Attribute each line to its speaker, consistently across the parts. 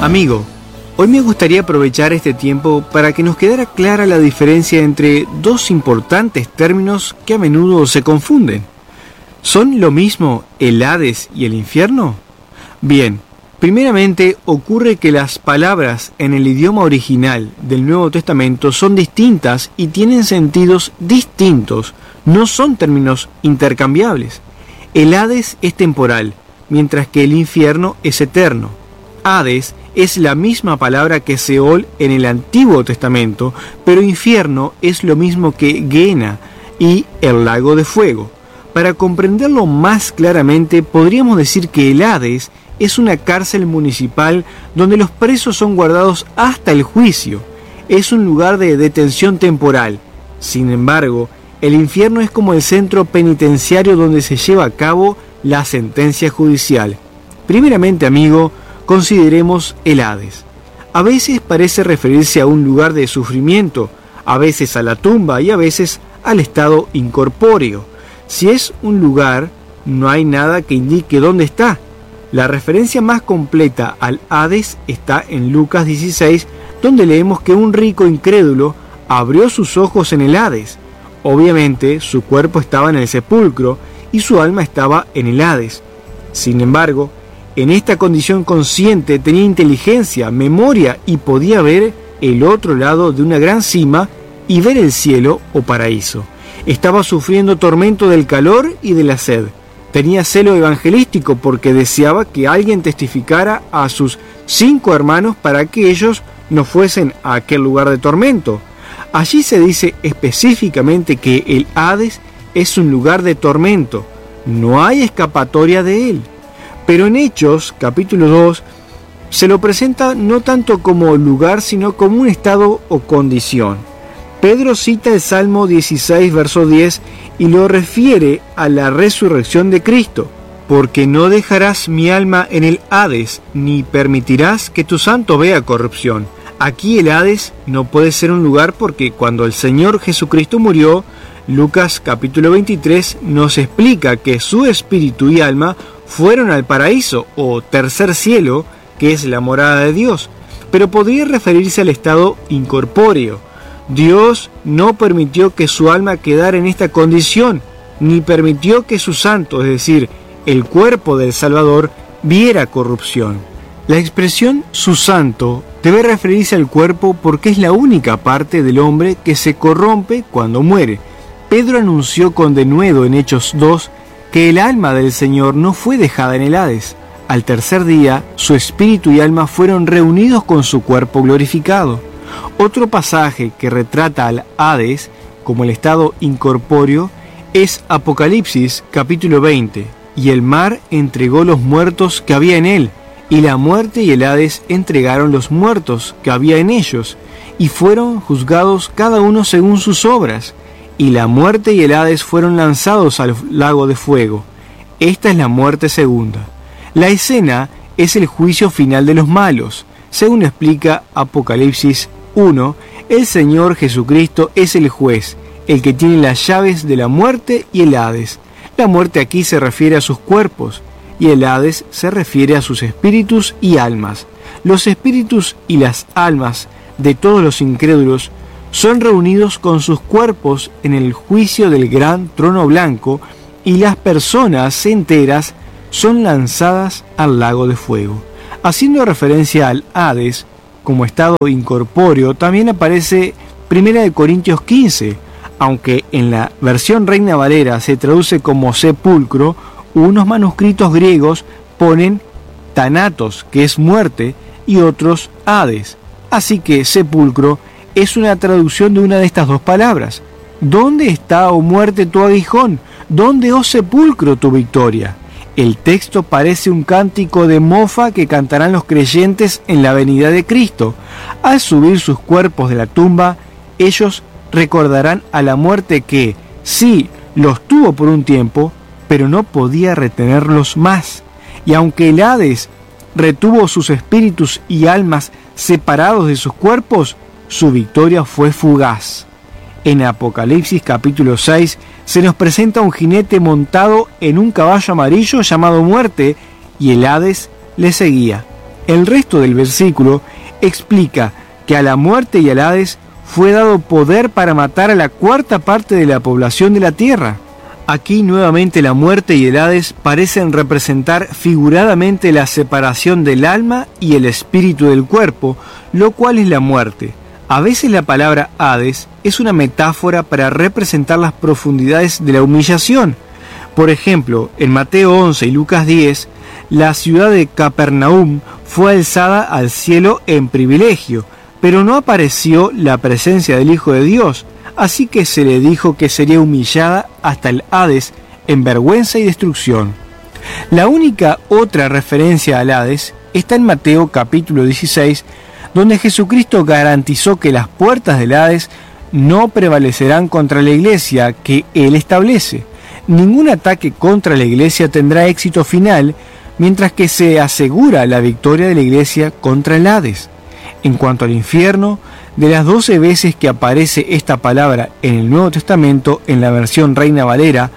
Speaker 1: Amigo, hoy me gustaría aprovechar este tiempo para que nos quedara clara la diferencia entre dos importantes términos que a menudo se confunden. ¿Son lo mismo el Hades y el infierno? Bien, primeramente ocurre que las palabras en el idioma original del Nuevo Testamento son distintas y tienen sentidos distintos, no son términos intercambiables. El Hades es temporal, mientras que el infierno es eterno. Hades es la misma palabra que Seol en el Antiguo Testamento, pero infierno es lo mismo que Gehenna y el lago de fuego. Para comprenderlo más claramente, podríamos decir que el Hades es una cárcel municipal donde los presos son guardados hasta el juicio. Es un lugar de detención temporal. Sin embargo, el infierno es como el centro penitenciario donde se lleva a cabo la sentencia judicial. Primeramente, amigo, consideremos el Hades. A veces parece referirse a un lugar de sufrimiento, a veces a la tumba y a veces al estado incorpóreo. Si es un lugar, no hay nada que indique dónde está. La referencia más completa al Hades está en Lucas 16, donde leemos que un rico incrédulo abrió sus ojos en el Hades. Obviamente, su cuerpo estaba en el sepulcro y su alma estaba en el Hades. Sin embargo, en esta condición consciente tenía inteligencia, memoria y podía ver el otro lado de una gran cima y ver el cielo o paraíso. Estaba sufriendo tormento del calor y de la sed. Tenía celo evangelístico porque deseaba que alguien testificara a sus 5 hermanos para que ellos no fuesen a aquel lugar de tormento. Allí se dice específicamente que el Hades es un lugar de tormento. No hay escapatoria de él. Pero en Hechos, capítulo 2, se lo presenta no tanto como lugar, sino como un estado o condición. Pedro cita el Salmo 16, verso 10, y lo refiere a la resurrección de Cristo. Porque no dejarás mi alma en el Hades, ni permitirás que tu santo vea corrupción. Aquí el Hades no puede ser un lugar porque cuando el Señor Jesucristo murió, Lucas capítulo 23 nos explica que su espíritu y alma fueron al paraíso o tercer cielo, que es la morada de Dios, pero podría referirse al estado incorpóreo. Dios no permitió que su alma quedara en esta condición, ni permitió que su santo, es decir, el cuerpo del Salvador, viera corrupción. La expresión su santo debe referirse al cuerpo porque es la única parte del hombre que se corrompe cuando muere. Pedro anunció con denuedo en Hechos 2 que el alma del Señor no fue dejada en el Hades. Al tercer día, su espíritu y alma fueron reunidos con su cuerpo glorificado. Otro pasaje que retrata al Hades como el estado incorpóreo es Apocalipsis capítulo 20. Y el mar entregó los muertos que había en él, y la muerte y el Hades entregaron los muertos que había en ellos, y fueron juzgados cada uno según sus obras. Y la muerte y el Hades fueron lanzados al lago de fuego. Esta es la muerte segunda. La escena es el juicio final de los malos. Según explica Apocalipsis 1, el Señor Jesucristo es el juez, el que tiene las llaves de la muerte y el Hades. La muerte aquí se refiere a sus cuerpos, y el Hades se refiere a sus espíritus y almas. Los espíritus y las almas de todos los incrédulos son reunidos con sus cuerpos en el juicio del gran trono blanco, y las personas enteras son lanzadas al lago de fuego. Haciendo referencia al Hades como estado incorpóreo, también aparece 1 Corintios 15, aunque en la versión Reina Valera se traduce como sepulcro. Unos manuscritos griegos ponen Thanatos, que es muerte, y otros Hades. Así que sepulcro es una traducción de una de estas dos palabras. ¿Dónde está, oh muerte, tu aguijón? ¿Dónde, oh sepulcro, tu victoria? El texto parece un cántico de mofa que cantarán los creyentes en la venida de Cristo. Al subir sus cuerpos de la tumba, ellos recordarán a la muerte que, sí, los tuvo por un tiempo, pero no podía retenerlos más. Y aunque el Hades retuvo sus espíritus y almas separados de sus cuerpos, su victoria fue fugaz. En Apocalipsis capítulo 6 se nos presenta un jinete montado en un caballo amarillo llamado Muerte, y el Hades le seguía. El resto del versículo explica que a la muerte y al Hades fue dado poder para matar a la cuarta parte de la población de la tierra. Aquí nuevamente la muerte y el Hades parecen representar figuradamente la separación del alma y el espíritu del cuerpo, lo cual es la muerte. A veces la palabra Hades es una metáfora para representar las profundidades de la humillación. Por ejemplo, en Mateo 11 y Lucas 10, la ciudad de Capernaum fue alzada al cielo en privilegio, pero no apareció la presencia del Hijo de Dios, así que se le dijo que sería humillada hasta el Hades en vergüenza y destrucción. La única otra referencia al Hades está en Mateo capítulo 16, donde Jesucristo garantizó que las puertas del Hades no prevalecerán contra la iglesia que Él establece. Ningún ataque contra la iglesia tendrá éxito final, mientras que se asegura la victoria de la iglesia contra el Hades. En cuanto al infierno, de las 12 veces que aparece esta palabra en el Nuevo Testamento, en la versión Reina Valera,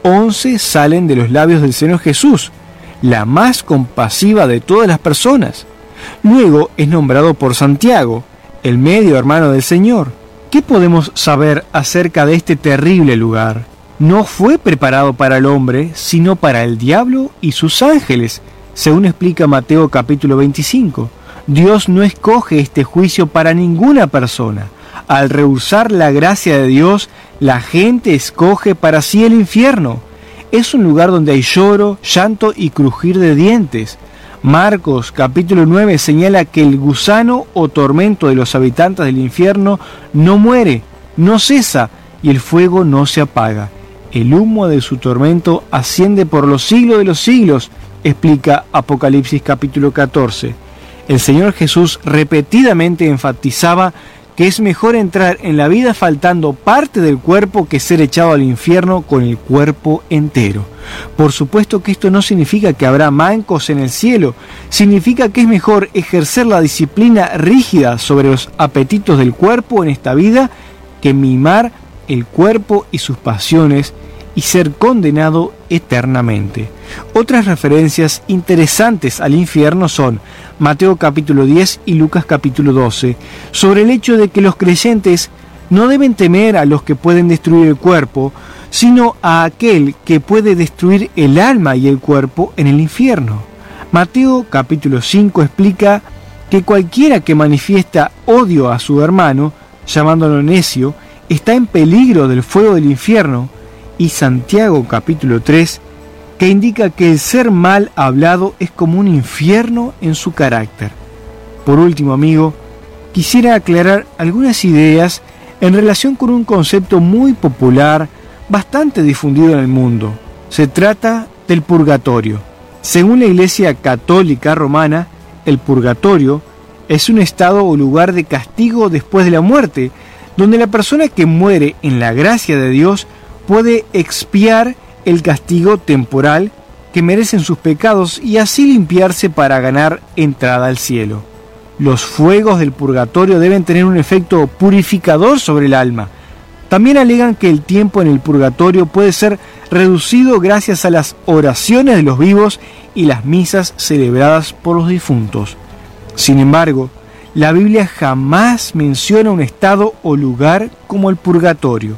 Speaker 1: 11 salen de los labios del Señor Jesús, la más compasiva de todas las personas. Luego es nombrado por Santiago, el medio hermano del Señor. ¿Qué podemos saber acerca de este terrible lugar? No fue preparado para el hombre, sino para el diablo y sus ángeles, según explica Mateo capítulo 25. Dios no escoge este juicio para ninguna persona. Al rehusar la gracia de Dios, la gente escoge para sí el infierno. Es un lugar donde hay lloro, llanto y crujir de dientes. Marcos capítulo 9 señala que el gusano o tormento de los habitantes del infierno no muere, no cesa y el fuego no se apaga. El humo de su tormento asciende por los siglos de los siglos, explica Apocalipsis capítulo 14. El Señor Jesús repetidamente enfatizaba que es mejor entrar en la vida faltando parte del cuerpo que ser echado al infierno con el cuerpo entero. Por supuesto que esto no significa que habrá mancos en el cielo, significa que es mejor ejercer la disciplina rígida sobre los apetitos del cuerpo en esta vida que mimar el cuerpo y sus pasiones y ser condenado eternamente. Otras referencias interesantes al infierno son Mateo capítulo 10 y Lucas capítulo 12, sobre el hecho de que los creyentes no deben temer a los que pueden destruir el cuerpo, sino a aquel que puede destruir el alma y el cuerpo en el infierno. Mateo capítulo 5 explica que cualquiera que manifiesta odio a su hermano, llamándolo necio, está en peligro del fuego del infierno, y Santiago capítulo 3, que indica que el ser mal hablado es como un infierno en su carácter. Por último, amigo, quisiera aclarar algunas ideas en relación con un concepto muy popular, bastante difundido en el mundo. Se trata del purgatorio. Según la Iglesia Católica Romana, el purgatorio es un estado o lugar de castigo después de la muerte, donde la persona que muere en la gracia de Dios puede expiar el castigo temporal que merecen sus pecados y así limpiarse para ganar entrada al cielo. Los fuegos del purgatorio deben tener un efecto purificador sobre el alma. También alegan que el tiempo en el purgatorio puede ser reducido gracias a las oraciones de los vivos y las misas celebradas por los difuntos. Sin embargo, la Biblia jamás menciona un estado o lugar como el purgatorio.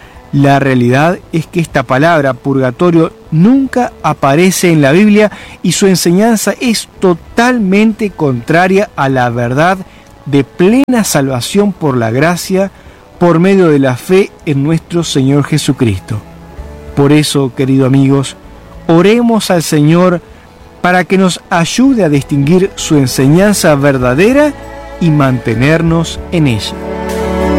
Speaker 1: La realidad es que esta palabra, purgatorio, nunca aparece en la Biblia y su enseñanza es totalmente contraria a la verdad de plena salvación por la gracia, por medio de la fe en nuestro Señor Jesucristo. Por eso, queridos amigos, oremos al Señor para que nos ayude a distinguir su enseñanza verdadera y mantenernos en ella.